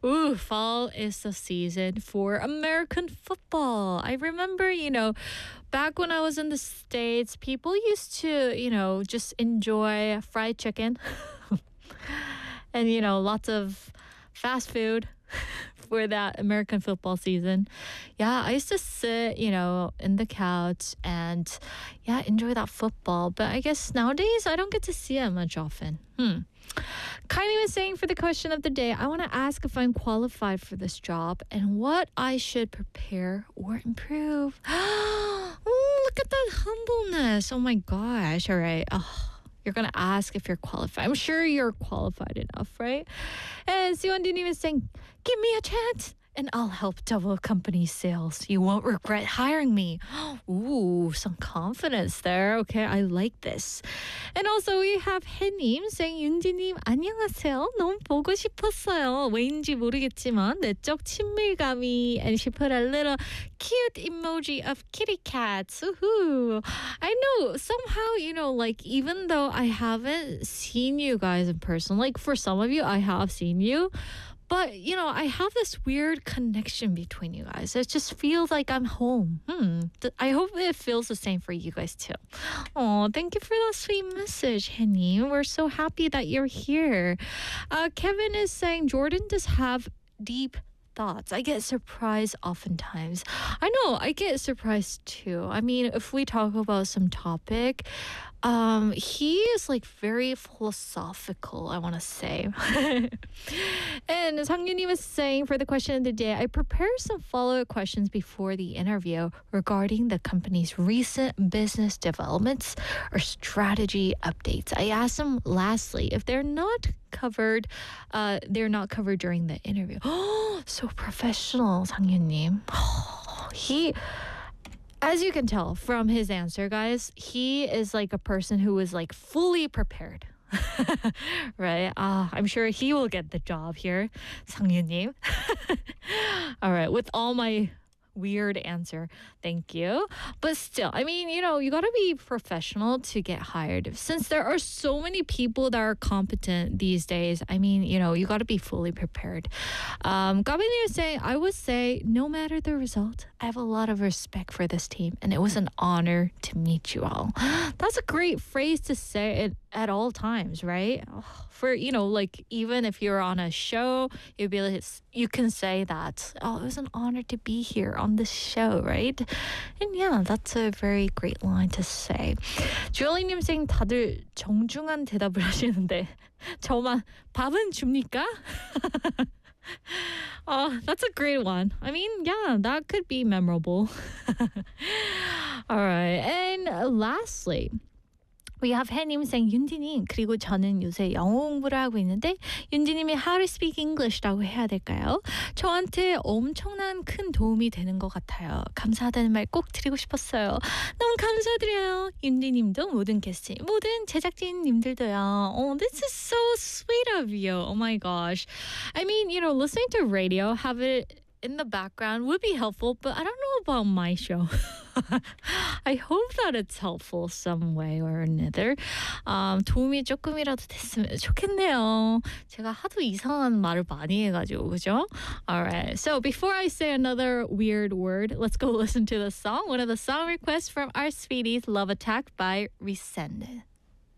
Ooh, fall is the season for American football. I remember, back when I was in the States, people used to, just enjoy fried chicken and, lots of fast food for that American football season. Yeah, I used to sit, in the couch and, enjoy that football. But I guess nowadays I don't get to see it much often. Kylie was saying for the question of the day, I want to ask if I'm qualified for this job and what I should prepare or improve. Look at that humbleness. Oh my gosh. All right. You're going to ask if you're qualified. I'm sure you're qualified enough, right? And Siwon-Dinim is saying, give me a chance and I'll help double company sales. You won't regret hiring me. Ooh, some confidence there. Okay, I like this. And also we have 해님 saying, 윤지님 안녕하세요. 너무 보고 싶었어요. 왜인지 모르겠지만 내적 친밀감이. And she put a little cute emoji of kitty cats. Woohoo. I know somehow, even though I haven't seen you guys in person, like for some of you, I have seen you. But, I have this weird connection between you guys. It just feels like I'm home. I hope it feels the same for you guys too. Oh, thank you for that sweet message, Henny. We're so happy that you're here. Kevin is saying Jordan does have deep thoughts. I get surprised oftentimes. I know, I get surprised too. I mean, if we talk about some topic, he is like very philosophical, I want to say. And as Hangyunim was saying for the question of the day, I prepared some follow-up questions before the interview regarding the company's recent business developments or strategy updates. I asked them lastly if they're not covered during the interview. Oh, so professional, Hangyunim. As you can tell from his answer, guys, he is like a person who is like fully prepared. Right? I'm sure he will get the job here, Sangyunim. All right, with all my weird answer, thank you. But still, I mean, you gotta be professional to get hired. Since there are so many people that are competent these days, I mean, you gotta be fully prepared. Gabini is saying, I would say, no matter the result, I have a lot of respect for this team, and it was an honor to meet you all. That's a great phrase to say at all times, right? For, even if you're on a show, you can say that, it was an honor to be here on this show, right? And yeah, that's a very great line to say. 주얼리님 saying 다들 정중한 대답을 하시는데 저만 밥은 줍니까? That's a great one. I mean, yeah, that could be memorable. All right. And lastly, we have 해님 saying 윤지님, 그리고 저는 요새 영어 공부를 하고 있는데 윤지님이 How to speak English라고 해야 될까요? 저한테 엄청난 큰 도움이 되는 것 같아요. 감사하다는 말 꼭 드리고 싶었어요. 너무 감사드려요. 윤지님도 모든 게스트, 모든 제작진님들도요. Oh, this is so sweet of you. Oh my gosh. I mean, listening to radio, have it in the background would be helpful, but I don't know about my show. I hope that it's helpful some way or another. 도움이 조금이라도 됐으면 좋겠네요. 제가 하도 이상한 말을 많이 해가지고, 그죠? Alright, so before I say another weird word, let's go listen to the song. One of the song requests from our sweeties, Love Attack by Rescended.